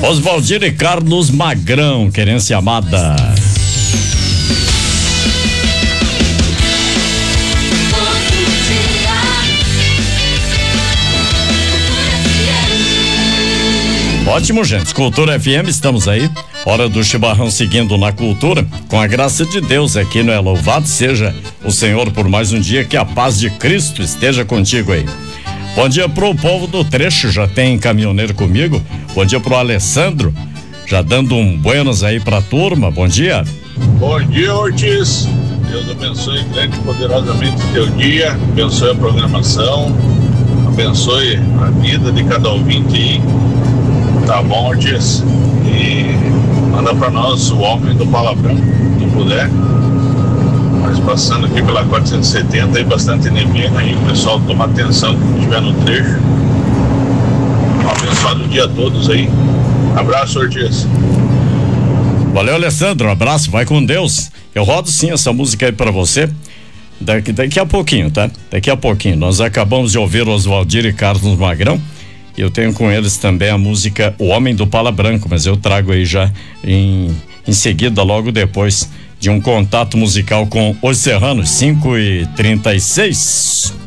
Oswaldir e Carlos Magrão, Querência Amada. Ótimo, gente. Cultura FM, estamos aí. Hora do chimarrão seguindo na cultura. Com a graça de Deus aqui, não é? Louvado seja o Senhor por mais um dia. Que a paz de Cristo esteja contigo aí. Bom dia pro povo do trecho, já tem caminhoneiro comigo. Bom dia pro Alessandro, já dando um buenos aí pra turma. Bom dia. Bom dia, Ortiz. Deus abençoe grande e poderosamente o teu dia, abençoe a programação, abençoe a vida de cada ouvinte aí. Tá bom, Ortiz? E manda pra nós o homem do palavrão, se tu puder. Mas passando aqui pela 470 aí, bastante neblina aí, o pessoal toma atenção quando estiver no trecho. Um abençoado dia a todos aí. Abraço, Ortiz. Valeu, Alessandro, um abraço, vai com Deus. Eu rodo sim essa música aí pra você daqui a pouquinho, tá? Daqui a pouquinho. Nós acabamos de ouvir Oswaldir e Carlos Magrão. E eu tenho com eles também a música O Homem do Pala Branco, mas eu trago aí já em seguida, logo depois de um contato musical com Os Serranos, 5h36.